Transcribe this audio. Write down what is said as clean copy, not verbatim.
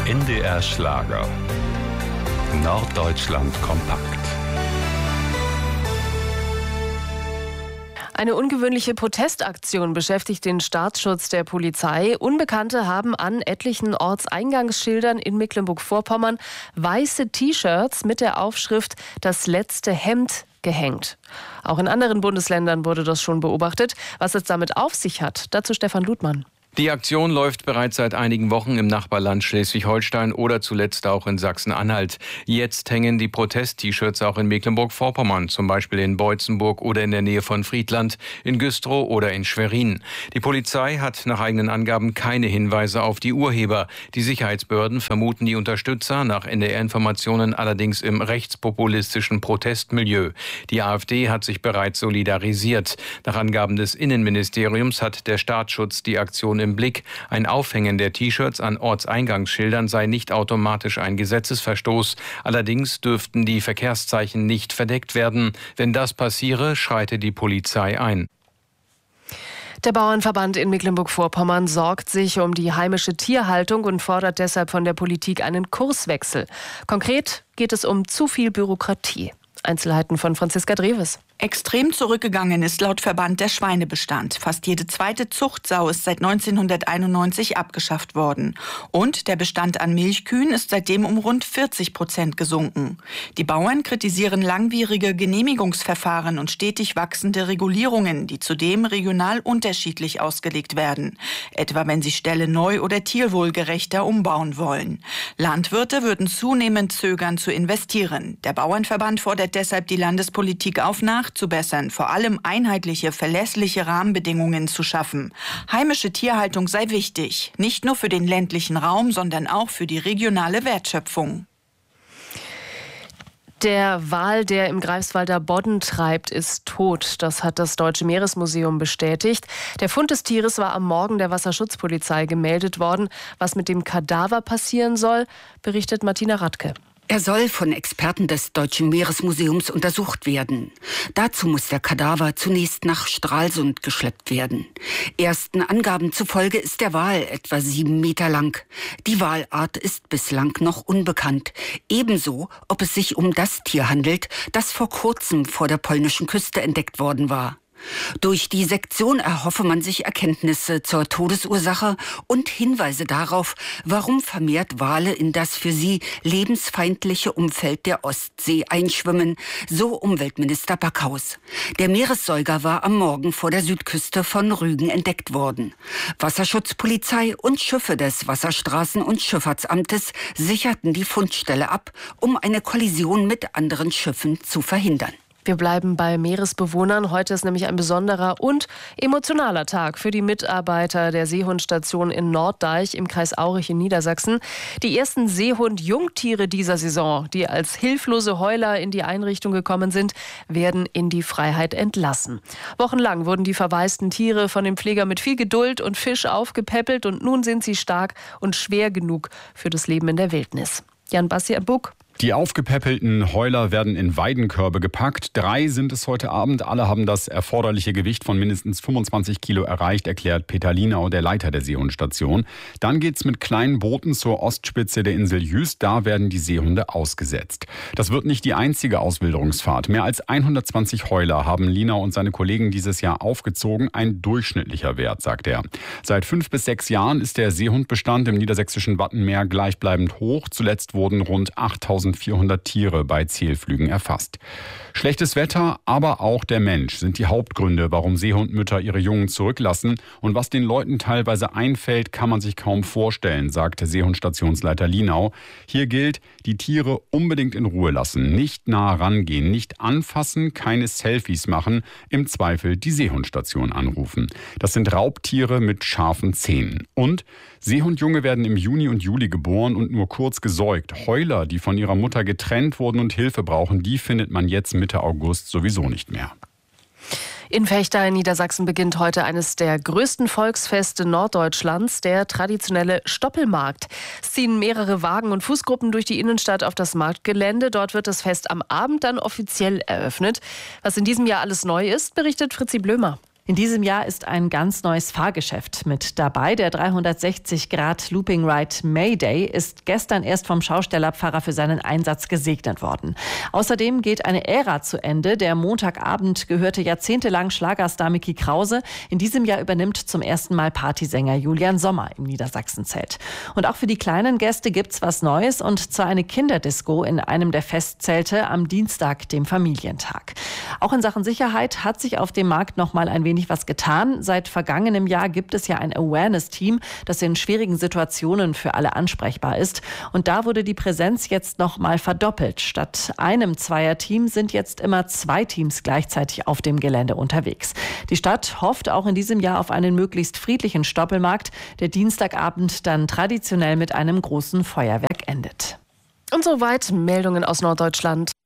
NDR Schlager. Norddeutschland kompakt. Eine ungewöhnliche Protestaktion beschäftigt den Staatsschutz der Polizei. Unbekannte haben an etlichen Ortseingangsschildern in Mecklenburg-Vorpommern weiße T-Shirts mit der Aufschrift »Das letzte Hemd« gehängt. Auch in anderen Bundesländern wurde das schon beobachtet. Was es damit auf sich hat, dazu Stefan Ludmann. Die Aktion läuft bereits seit einigen Wochen im Nachbarland Schleswig-Holstein oder zuletzt auch in Sachsen-Anhalt. Jetzt hängen die Protest-T-Shirts auch in Mecklenburg-Vorpommern, zum Beispiel in Beutzenburg oder in der Nähe von Friedland, in Güstrow oder in Schwerin. Die Polizei hat nach eigenen Angaben keine Hinweise auf die Urheber. Die Sicherheitsbehörden vermuten die Unterstützer, nach NDR-Informationen allerdings im rechtspopulistischen Protestmilieu. Die AfD hat sich bereits solidarisiert. Nach Angaben des Innenministeriums hat der Staatsschutz die Aktion im Blick. Ein Aufhängen der T-Shirts an Ortseingangsschildern sei nicht automatisch ein Gesetzesverstoß. Allerdings dürften die Verkehrszeichen nicht verdeckt werden. Wenn das passiere, schreite die Polizei ein. Der Bauernverband in Mecklenburg-Vorpommern sorgt sich um die heimische Tierhaltung und fordert deshalb von der Politik einen Kurswechsel. Konkret geht es um zu viel Bürokratie. Einzelheiten von Franziska Dreves. Extrem zurückgegangen ist laut Verband der Schweinebestand. Fast jede zweite Zuchtsau ist seit 1991 abgeschafft worden. Und der Bestand an Milchkühen ist seitdem um rund 40% gesunken. Die Bauern kritisieren langwierige Genehmigungsverfahren und stetig wachsende Regulierungen, die zudem regional unterschiedlich ausgelegt werden. Etwa wenn sie Ställe neu oder tierwohlgerechter umbauen wollen. Landwirte würden zunehmend zögern zu investieren. Der Bauernverband fordert deshalb die Landespolitik auf, nachzubessern, vor allem einheitliche, verlässliche Rahmenbedingungen zu schaffen. Heimische Tierhaltung sei wichtig, nicht nur für den ländlichen Raum, sondern auch für die regionale Wertschöpfung. Der Wal, der im Greifswalder Bodden treibt, ist tot. Das hat das Deutsche Meeresmuseum bestätigt. Der Fund des Tieres war am Morgen der Wasserschutzpolizei gemeldet worden. Was mit dem Kadaver passieren soll, berichtet Martina Radke. Er soll von Experten des Deutschen Meeresmuseums untersucht werden. Dazu muss der Kadaver zunächst nach Stralsund geschleppt werden. Ersten Angaben zufolge ist der Wal etwa 7 Meter lang. Die Walart ist bislang noch unbekannt. Ebenso, ob es sich um das Tier handelt, das vor kurzem vor der polnischen Küste entdeckt worden war. Durch die Sektion erhoffe man sich Erkenntnisse zur Todesursache und Hinweise darauf, warum vermehrt Wale in das für sie lebensfeindliche Umfeld der Ostsee einschwimmen, so Umweltminister Backhaus. Der Meeressäuger war am Morgen vor der Südküste von Rügen entdeckt worden. Wasserschutzpolizei und Schiffe des Wasserstraßen- und Schifffahrtsamtes sicherten die Fundstelle ab, um eine Kollision mit anderen Schiffen zu verhindern. Wir bleiben bei Meeresbewohnern. Heute ist nämlich ein besonderer und emotionaler Tag für die Mitarbeiter der Seehundstation in Norddeich im Kreis Aurich in Niedersachsen. Die ersten Seehund-Jungtiere dieser Saison, die als hilflose Heuler in die Einrichtung gekommen sind, werden in die Freiheit entlassen. Wochenlang wurden die verwaisten Tiere von dem Pfleger mit viel Geduld und Fisch aufgepäppelt und nun sind sie stark und schwer genug für das Leben in der Wildnis. Jan-Bastian Buck. Die aufgepäppelten Heuler werden in Weidenkörbe gepackt. 3 sind es heute Abend. Alle haben das erforderliche Gewicht von mindestens 25 Kilo erreicht, erklärt Peter Lienau, der Leiter der Seehundstation. Dann geht's mit kleinen Booten zur Ostspitze der Insel Jüst. Da werden die Seehunde ausgesetzt. Das wird nicht die einzige Auswilderungsfahrt. Mehr als 120 Heuler haben Lienau und seine Kollegen dieses Jahr aufgezogen. Ein durchschnittlicher Wert, sagt er. Seit 5 bis 6 Jahren ist der Seehundbestand im niedersächsischen Wattenmeer gleichbleibend hoch. Zuletzt wurden rund 8.400 Tiere bei Zählflügen erfasst. Schlechtes Wetter, aber auch der Mensch sind die Hauptgründe, warum Seehundmütter ihre Jungen zurücklassen. Und was den Leuten teilweise einfällt, kann man sich kaum vorstellen, sagt Seehundstationsleiter Lienau. Hier gilt, die Tiere unbedingt in Ruhe lassen, nicht nah rangehen, nicht anfassen, keine Selfies machen, im Zweifel die Seehundstation anrufen. Das sind Raubtiere mit scharfen Zähnen. Und Seehundjunge werden im Juni und Juli geboren und nur kurz gesäugt. Heuler, die von ihrer Mutter getrennt wurden und Hilfe brauchen, die findet man jetzt Mitte August sowieso nicht mehr. In Vechta in Niedersachsen beginnt heute eines der größten Volksfeste Norddeutschlands, der traditionelle Stoppelmarkt. Es ziehen mehrere Wagen und Fußgruppen durch die Innenstadt auf das Marktgelände. Dort wird das Fest am Abend dann offiziell eröffnet. Was in diesem Jahr alles neu ist, berichtet Fritzi Blömer. In diesem Jahr ist ein ganz neues Fahrgeschäft mit dabei. Der 360° Looping Ride Mayday ist gestern erst vom Schaustellerpfarrer für seinen Einsatz gesegnet worden. Außerdem geht eine Ära zu Ende. Der Montagabend gehörte jahrzehntelang Schlagerstar Micky Krause. In diesem Jahr übernimmt zum ersten Mal Partysänger Julian Sommer im Niedersachsenzelt. Und auch für die kleinen Gäste gibt's was Neues, und zwar eine Kinderdisco in einem der Festzelte am Dienstag, dem Familientag. Auch in Sachen Sicherheit hat sich auf dem Markt noch mal ein wenig was getan. Seit vergangenem Jahr gibt es ja ein Awareness-Team, das in schwierigen Situationen für alle ansprechbar ist. Und da wurde die Präsenz jetzt noch mal verdoppelt. Statt einem Zweierteam sind jetzt immer 2 Teams gleichzeitig auf dem Gelände unterwegs. Die Stadt hofft auch in diesem Jahr auf einen möglichst friedlichen Stoppelmarkt, der Dienstagabend dann traditionell mit einem großen Feuerwerk endet. Und soweit Meldungen aus Norddeutschland.